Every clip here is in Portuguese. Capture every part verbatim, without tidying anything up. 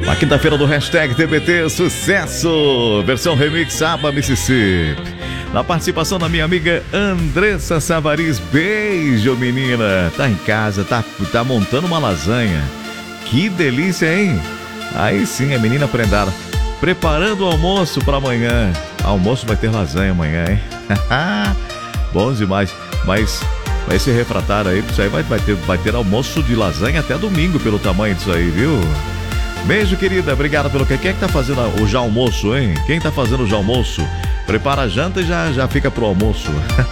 A quinta-feira do hashtag T B T Sucesso, versão remix Aba Mississippi. Na participação da minha amiga Andressa Savariz. Beijo, menina. Tá em casa, tá, tá montando uma lasanha. Que delícia, hein? Aí sim, a menina prendada. Preparando o almoço para amanhã. Almoço vai ter lasanha amanhã, hein? Bom demais. Mas vai ser refratário aí, isso aí vai, vai, ter, vai ter almoço de lasanha até domingo pelo tamanho disso aí, viu? Beijo, querida. Obrigado pelo que. Quem é que tá fazendo o já almoço, hein? Quem tá fazendo o já almoço? Prepara a janta e já, já fica pro almoço.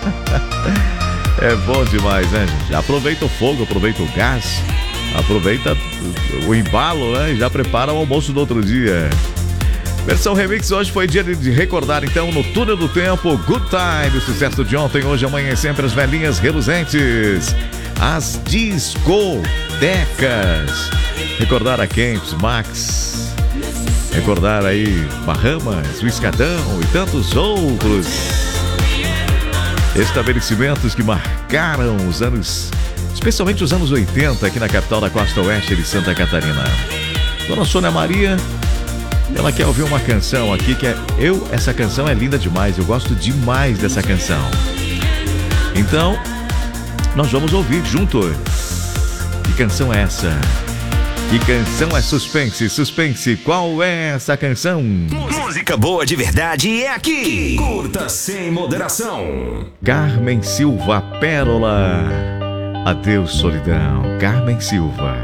É bom demais, né, gente? Aproveita o fogo, aproveita o gás, aproveita o embalo, né? E já prepara o almoço do outro dia. Versão remix, hoje foi dia de recordar, então, no Túnel do Tempo, Good Time, o sucesso de ontem, hoje, amanhã e sempre as velhinhas reluzentes, as discotecas. Recordar a Camps, Max, recordar aí Bahamas, o Escadão e tantos outros estabelecimentos que marcaram os anos, especialmente os anos oitenta, aqui na capital da costa oeste de Santa Catarina. Dona Sônia Maria, ela quer ouvir uma canção aqui que é eu, essa canção é linda demais, eu gosto demais dessa canção. Então, nós vamos ouvir juntos. Que canção é essa? Que canção é Suspense? Suspense, qual é essa canção? Música boa de verdade é aqui. Curta sem moderação. Carmen Silva, Pérola. Adeus, solidão. Carmen Silva.